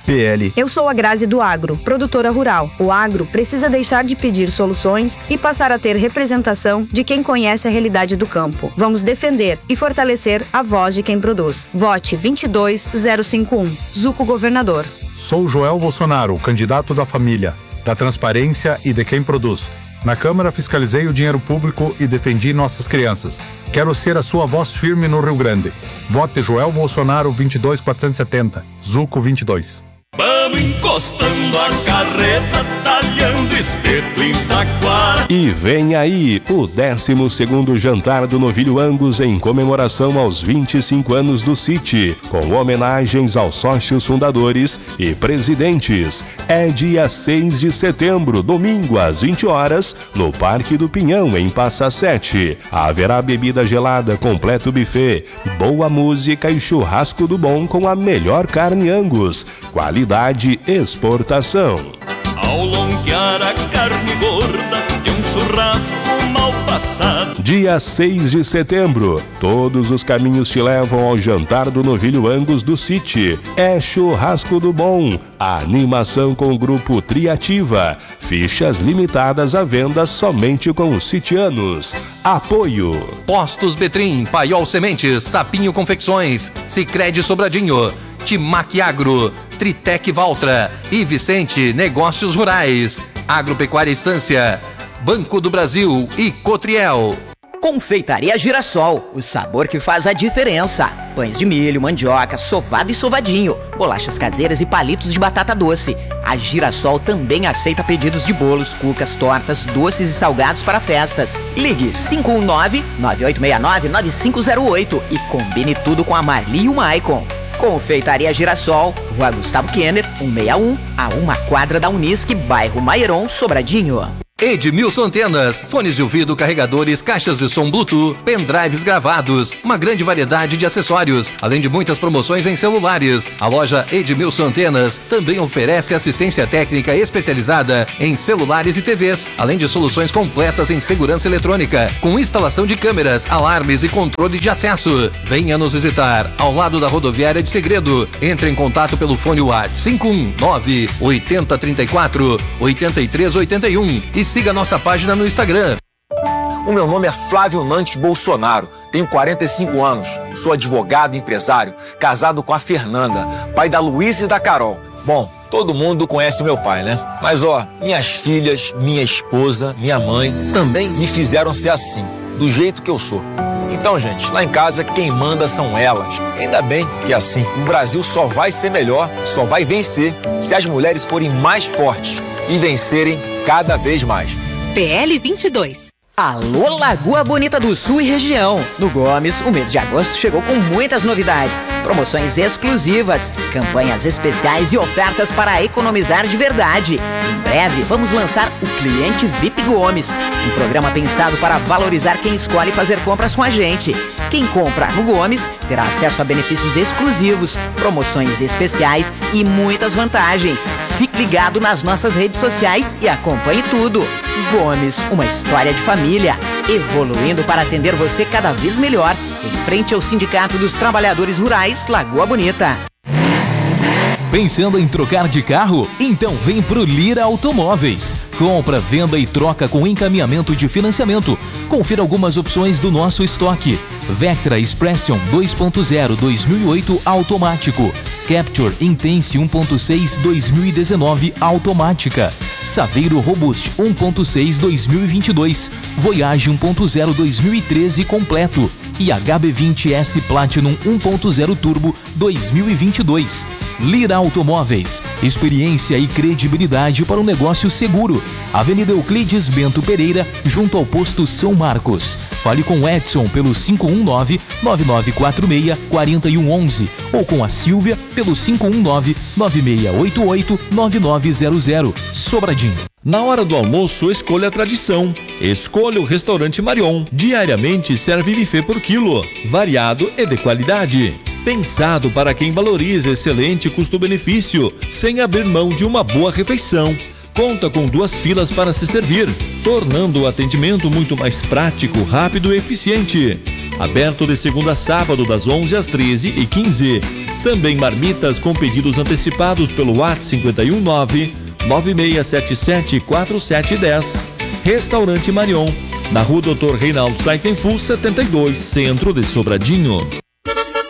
PL. Eu sou a Grazi do Agro, produtora rural. O agro precisa deixar de pedir soluções e passar a ter representação de quem conhece a realidade do campo. Vamos defender e fortalecer a voz de quem produz. Vote 22051. Zuco Governador. Sou Joel Bolsonaro, candidato da família, da transparência e de quem produz. Na Câmara fiscalizei o dinheiro público e defendi nossas crianças. Quero ser a sua voz firme no Rio Grande. Vote Joel Bolsonaro 22470, Zuco 22. Vamos encostando a carreta, talhando espeto em taquara. E vem aí o 12º jantar do Novilho Angus em comemoração aos 25 anos do City, com homenagens aos sócios fundadores e presidentes. É dia 6 de setembro, domingo às 20 horas, no Parque do Pinhão, em Passa Sete. Haverá bebida gelada, completo buffet, boa música e churrasco do bom com a melhor carne Angus. Qualidade exportação. Ao longear a carne gorda de um churrasco mal passado. Dia 6 de setembro, todos os caminhos te levam ao jantar do Novilho Angus do City. É churrasco do bom. A animação com o grupo Triativa. Fichas limitadas à venda somente com os sitianos. Apoio. Postos Betrim, Paiol Sementes, Sapinho Confecções, Sicredi Sobradinho, Timac Agro, Tritec Valtra e Vicente Negócios Rurais, Agropecuária Estância, Banco do Brasil e Cotriel. Confeitaria Girassol, o sabor que faz a diferença. Pães de milho, mandioca, sovado e sovadinho, bolachas caseiras e palitos de batata doce. A Girassol também aceita pedidos de bolos, cucas, tortas, doces e salgados para festas. Ligue 519-9869-9508 e combine tudo com a Marli e o Maicon. Confeitaria Girassol, Rua Gustavo Kenner, 161, a uma quadra da Unisc, bairro Mairon, Sobradinho. Edmilson Antenas, fones de ouvido, carregadores, caixas de som Bluetooth, pendrives gravados, uma grande variedade de acessórios, além de muitas promoções em celulares. A loja Edmilson Antenas também oferece assistência técnica especializada em celulares e TVs, além de soluções completas em segurança eletrônica, com instalação de câmeras, alarmes e controle de acesso. Venha nos visitar ao lado da rodoviária de Segredo. Entre em contato pelo fone WhatsApp 519-8034-8381 e siga nossa página no Instagram. O meu nome é Flávio Nantes Bolsonaro, tenho 45 anos, sou advogado e empresário, casado com a Fernanda, pai da Luísa e da Carol. Bom, todo mundo conhece o meu pai, né? Mas minhas filhas, minha esposa, minha mãe também me fizeram ser assim, do jeito que eu sou. Então, gente, lá em casa quem manda são elas. Ainda bem que é assim. O Brasil só vai ser melhor, só vai vencer se as mulheres forem mais fortes e vencerem cada vez mais. PL 22. Alô, Lagoa Bonita do Sul e região. No Gomes, o mês de agosto chegou com muitas novidades, promoções exclusivas, campanhas especiais e ofertas para economizar de verdade. Em breve, vamos lançar o Cliente VIP Gomes, um programa pensado para valorizar quem escolhe fazer compras com a gente. Quem compra no Gomes terá acesso a benefícios exclusivos, promoções especiais e muitas vantagens. Fique ligado nas nossas redes sociais e acompanhe tudo. Gomes, uma história de família, evoluindo para atender você cada vez melhor, em frente ao Sindicato dos Trabalhadores Rurais Lagoa Bonita. Pensando em trocar de carro? Então vem pro Lira Automóveis. Compra, venda e troca com encaminhamento de financiamento. Confira algumas opções do nosso estoque. Vectra Expression 2.0 2008 automático. Capture Intense 1.6 2019 automática. Saveiro Robust 1.6 2022. Voyage 1.0 2013 completo. E HB20S Platinum 1.0 Turbo 2022. Lira Automóveis. Experiência e credibilidade para um negócio seguro. Avenida Euclides Bento Pereira, junto ao posto São Marcos. Fale com Edson pelo 519-9946-4111 ou com a Silvia pelo 519-9688-9900. Sobradinho. Na hora do almoço, escolha a tradição. Escolha o Restaurante Marion. Diariamente serve buffet por quilo, variado e de qualidade. Pensado para quem valoriza excelente custo-benefício, sem abrir mão de uma boa refeição. Conta com 2 filas para se servir, tornando o atendimento muito mais prático, rápido e eficiente. Aberto de segunda a sábado das 11 às 13h15. Também marmitas com pedidos antecipados pelo WhatsApp 51996774710. Restaurante Marion, na Rua Dr. Reinaldo Saitenful 72, Centro de Sobradinho.